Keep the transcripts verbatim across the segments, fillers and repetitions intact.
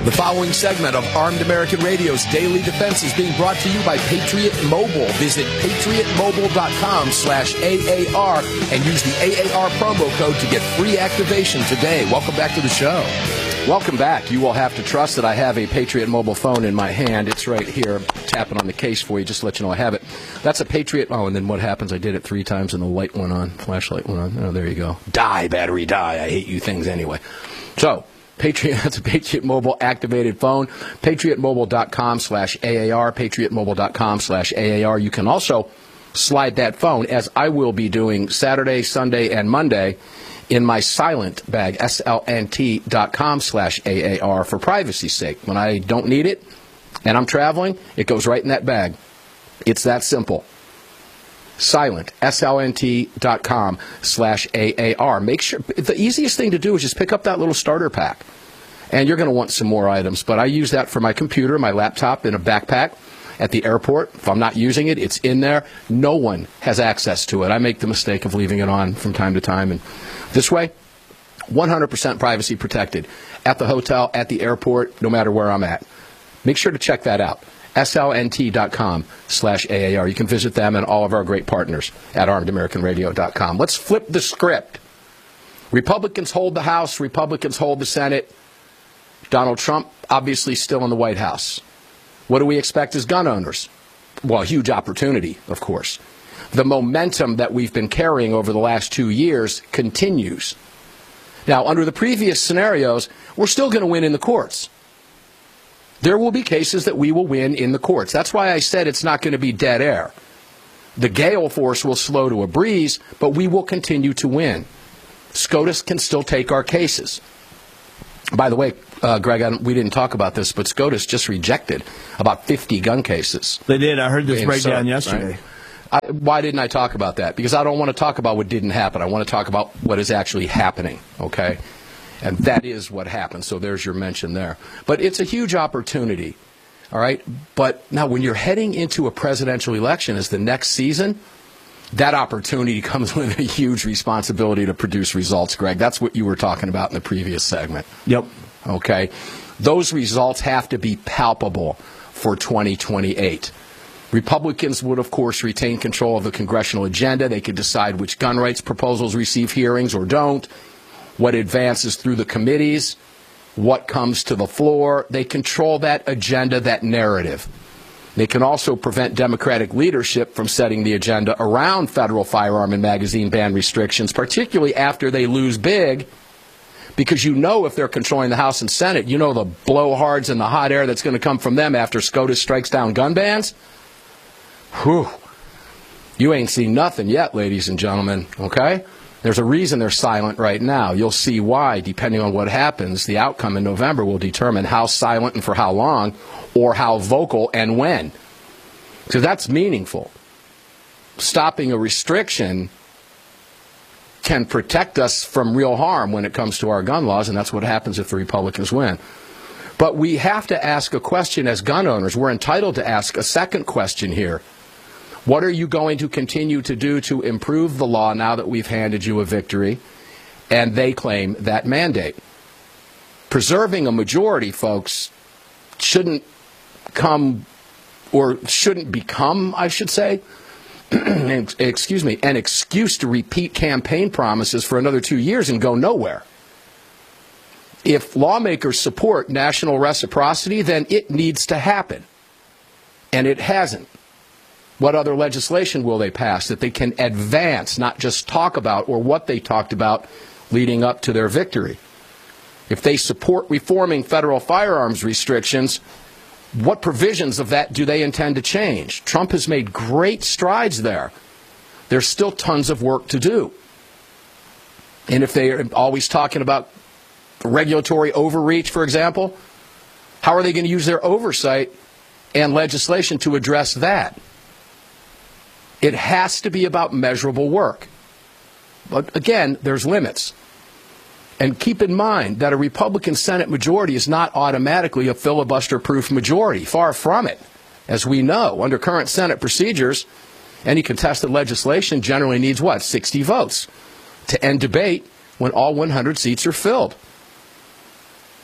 The following segment of Armed American Radio's Daily Defense is being brought to you by Patriot Mobile. Visit patriotmobile.com slash AAR and use the A A R promo code to get free activation today. Welcome back to the show. Welcome back. You will have to trust that I have a Patriot Mobile phone in my hand. It's right here. I'm tapping on the case for you, just to let you know I have it. That's a Patriot. Oh, and then what happens? I did it three times and the light went on. Flashlight went on. Oh, there you go. Die, battery, die. I hate you things anyway. So, Patriot, that's a Patriot Mobile activated phone. PatriotMobile.com slash AAR. PatriotMobile.com slash AAR. You can also slide that phone, as I will be doing Saturday, Sunday, and Monday, in my silent bag, slnt.com slash AAR, for privacy's sake. When I don't need it and I'm traveling, it goes right in that bag. It's that simple. Silent, slnt.com slash AAR. Make sure, the easiest thing to do is just pick up that little starter pack. And you're going to want some more items. But I use that for my computer, my laptop, in a backpack at the airport. If I'm not using it, it's in there. No one has access to it. I make the mistake of leaving it on from time to time. And this way, one hundred percent privacy protected. At the hotel, at the airport, no matter where I'm at. Make sure to check that out. slnt.com slash AAR. You can visit them and all of our great partners at armed american radio dot com. Let's flip the script. Republicans hold the House. Republicans hold the Senate. Donald Trump, obviously, still in the White House. What do we expect as gun owners? Well, huge opportunity, of course. The momentum that we've been carrying over the last two years continues. Now, under the previous scenarios, we're still going to win in the courts. There will be cases that we will win in the courts. That's why I said it's not going to be dead air. The gale force will slow to a breeze, but we will continue to win. SCOTUS can still take our cases. By the way, uh, Greg, I we didn't talk about this, but SCOTUS just rejected about fifty gun cases. They did. I heard this breakdown yesterday. Right? I, why didn't I talk about that? Because I don't want to talk about what didn't happen. I want to talk about what is actually happening, okay? And that is what happened. So there's your mention there. But it's a huge opportunity, all right? But now when you're heading into a presidential election as the next season, that opportunity comes with a huge responsibility to produce results, Greg. That's what you were talking about in the previous segment. Yep. Okay? Those results have to be palpable for twenty twenty-eight. Republicans would, of course, retain control of the congressional agenda. They could decide which gun rights proposals receive hearings or don't, what advances through the committees, what comes to the floor. They control that agenda, that narrative. They can also prevent Democratic leadership from setting the agenda around federal firearm and magazine ban restrictions, particularly after they lose big, because you know if they're controlling the House and Senate, you know the blowhards and the hot air that's going to come from them after SCOTUS strikes down gun bans. Whew. You ain't seen nothing yet, ladies and gentlemen, okay? There's a reason they're silent right now. You'll see why, depending on what happens. The outcome in November will determine how silent and for how long, or how vocal and when. So that's meaningful. Stopping a restriction can protect us from real harm when it comes to our gun laws, and that's what happens if the Republicans win. But we have to ask a question as gun owners. We're entitled to ask a second question here. What are you going to continue to do to improve the law now that we've handed you a victory and they claim that mandate? Preserving a majority, folks, shouldn't come, or shouldn't become, I should say, excuse me, an excuse to repeat campaign promises for another two years and go nowhere. If lawmakers support national reciprocity, then it needs to happen. And it hasn't. What other legislation will they pass that they can advance, not just talk about, or what they talked about leading up to their victory? If they support reforming federal firearms restrictions, what provisions of that do they intend to change? Trump has made great strides there. There's still tons of work to do. And if they are always talking about regulatory overreach, for example, how are they going to use their oversight and legislation to address that? It has to be about measurable work. But again, there's limits. And keep in mind that a Republican Senate majority is not automatically a filibuster-proof majority. Far from it. As we know, under current Senate procedures, any contested legislation generally needs, what, sixty votes to end debate when all one hundred seats are filled.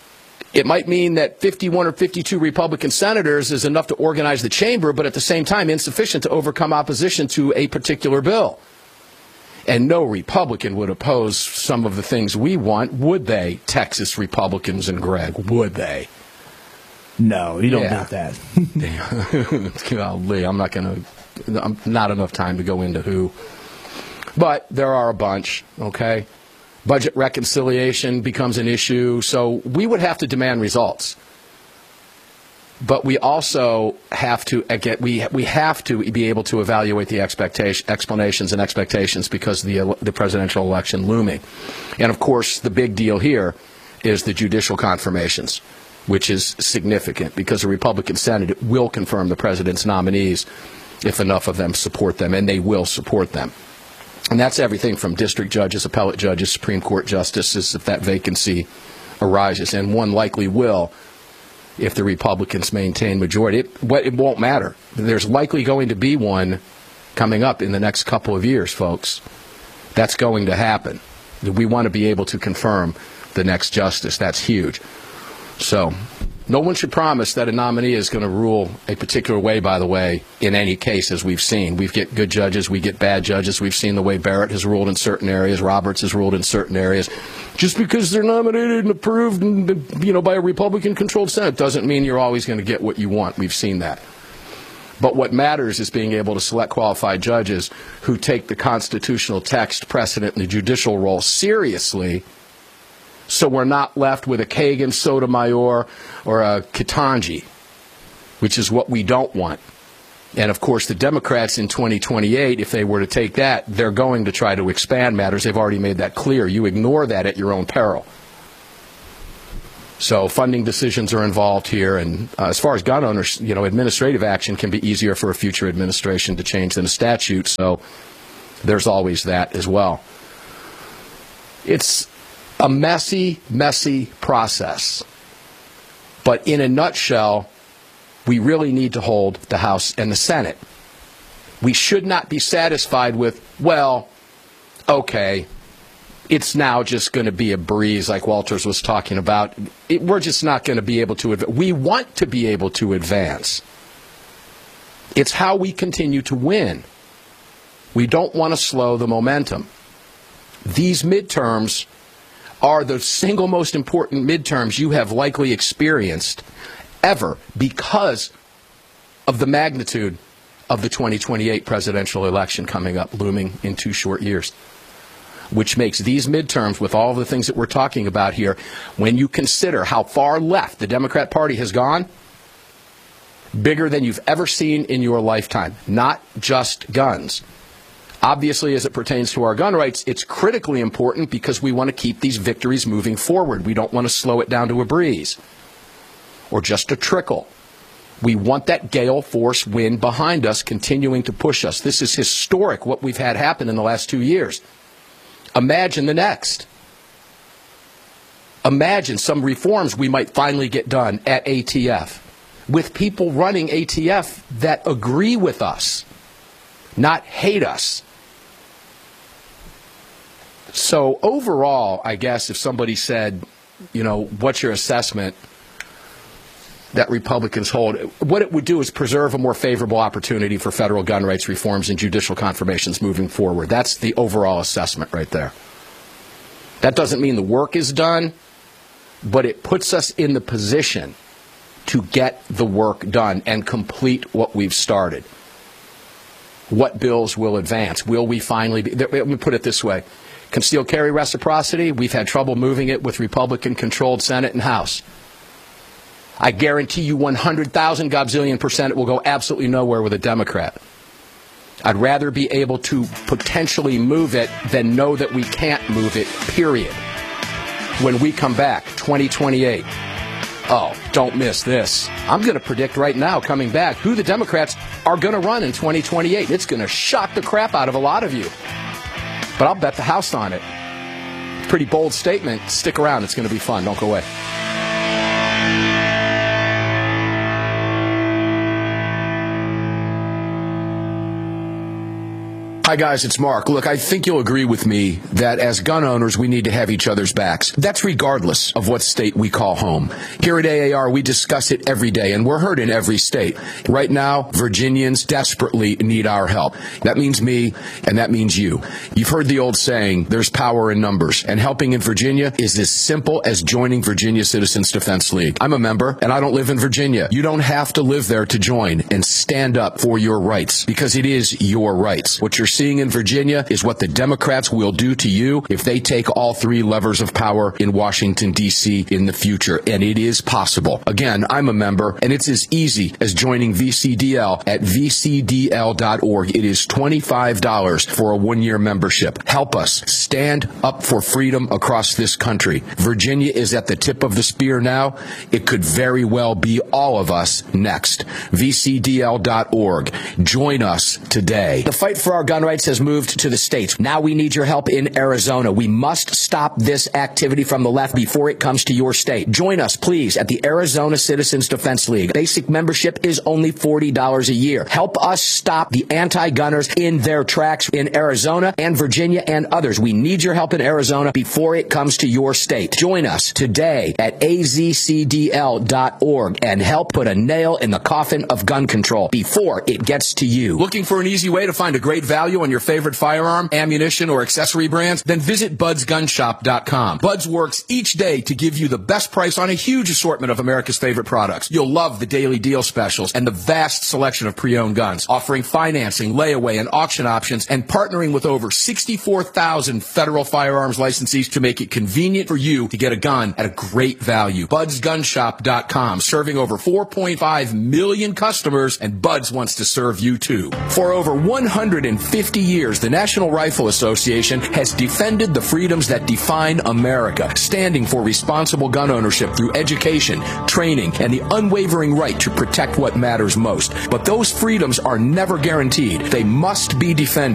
It might mean that fifty-one or fifty-two Republican senators is enough to organize the chamber, but at the same time insufficient to overcome opposition to a particular bill. And no Republican would oppose some of the things we want, would they, Texas Republicans and Greg? Would they? No, you don't yeah. get that. Golly, I'm not going to, I'm not enough time to go into who. But there are a bunch, okay? Budget reconciliation becomes an issue, so we would have to demand results. But we also have to get we we have to be able to evaluate the expectation explanations and expectations because of the the presidential election looming, and of course the big deal here is the judicial confirmations, which is significant because the Republican Senate will confirm the president's nominees if enough of them support them, and they will support them. And that's everything from district judges, appellate judges, Supreme Court justices, if that vacancy arises, and one likely will if the Republicans maintain majority. It, it won't matter. There's likely going to be one coming up in the next couple of years, folks. That's going to happen. We want to be able to confirm the next justice. That's huge. So no one should promise that a nominee is going to rule a particular way, by the way, in any case, as we've seen. We get good judges, we get bad judges. We've seen the way Barrett has ruled in certain areas, Roberts has ruled in certain areas. Just because they're nominated and approved and, you know, by a Republican-controlled Senate doesn't mean you're always going to get what you want. We've seen that. But what matters is being able to select qualified judges who take the constitutional text, precedent, and the judicial role seriously, so we're not left with a Kagan, Sotomayor, or a Ketanji, which is what we don't want. And, of course, the Democrats in twenty twenty-eight, if they were to take that, they're going to try to expand matters. They've already made that clear. You ignore that at your own peril. So funding decisions are involved here. And uh, as far as gun owners, you know, administrative action can be easier for a future administration to change than a statute. So there's always that as well. It's a messy, messy process. But in a nutshell, we really need to hold the House and the Senate. We should not be satisfied with, well, okay, it's now just going to be a breeze like Walters was talking about. It, we're just not going to be able to advance. We want to be able to advance. It's how we continue to win. We don't want to slow the momentum. These midterms are the single most important midterms you have likely experienced ever because of the magnitude of the twenty twenty-eight presidential election coming up, looming in two short years, which makes these midterms, with all the things that we're talking about here, when you consider how far left the Democrat Party has gone, bigger than you've ever seen in your lifetime, not just guns. Obviously, as it pertains to our gun rights, it's critically important because we want to keep these victories moving forward. We don't want to slow it down to a breeze or just a trickle. We want that gale force wind behind us continuing to push us. This is historic, what we've had happen in the last two years. Imagine the next. Imagine some reforms we might finally get done at A T F with people running A T F that agree with us, not hate us. So overall, I guess if somebody said, you know, what's your assessment that Republicans hold, what it would do is preserve a more favorable opportunity for federal gun rights reforms and judicial confirmations moving forward. That's the overall assessment right there. That doesn't mean the work is done, but it puts us in the position to get the work done and complete what we've started. What bills will advance? Will we finally be, let me put it this way. Concealed carry reciprocity, we've had trouble moving it with Republican-controlled Senate and House. I guarantee you one hundred thousand gazillion percent it will go absolutely nowhere with a Democrat. I'd rather be able to potentially move it than know that we can't move it, period. When we come back, twenty twenty-eight. Oh, don't miss this. I'm going to predict right now, coming back, who the Democrats are going to run in twenty twenty-eight. It's going to shock the crap out of a lot of you. But I'll bet the house on it. Pretty bold statement. Stick around. It's going to be fun. Don't go away. Hi, guys, it's Mark. Look, I think you'll agree with me that as gun owners, we need to have each other's backs. That's regardless of what state we call home. Here at A A R, we discuss it every day, and we're heard in every state. Right now, Virginians desperately need our help. That means me, and that means you. You've heard the old saying, there's power in numbers, and helping in Virginia is as simple as joining Virginia Citizens Defense League. I'm a member, and I don't live in Virginia. You don't have to live there to join and stand up for your rights, because it is your rights. What you're seeing in Virginia is what the Democrats will do to you if they take all three levers of power in Washington, D C in the future, and it is possible. Again, I'm a member, and it's as easy as joining V C D L at V C D L dot org. It is twenty-five dollars for a one-year membership. Help us stand up for freedom across this country. Virginia is at the tip of the spear now. It could very well be all of us next. V C D L dot org. Join us today. The fight for our gun rights has moved to the states. Now we need your help in Arizona. We must stop this activity from the left before it comes to your state. Join us, please, at the Arizona Citizens Defense League. Basic membership is only forty dollars a year. Help us stop the anti-gunners in their tracks in Arizona and Virginia and others. We need your help in Arizona before it comes to your state. Join us today at A Z C D L dot org and help put a nail in the coffin of gun control before it gets to you. Looking for an easy way to find a great value on your favorite firearm, ammunition, or accessory brands? Then visit Buds Gun Shop dot com. Buds works each day to give you the best price on a huge assortment of America's favorite products. You'll love the daily deal specials and the vast selection of pre-owned guns, offering financing, layaway, and auction options, and partnering with over sixty-four thousand federal firearms licensees to make it convenient for you to get a gun at a great value. Buds Gun Shop dot com, serving over four point five million customers, and Buds wants to serve you too. For over one hundred fifty years, the National Rifle Association has defended the freedoms that define America, standing for responsible gun ownership through education, training, and the unwavering right to protect what matters most. But those freedoms are never guaranteed. They must be defended.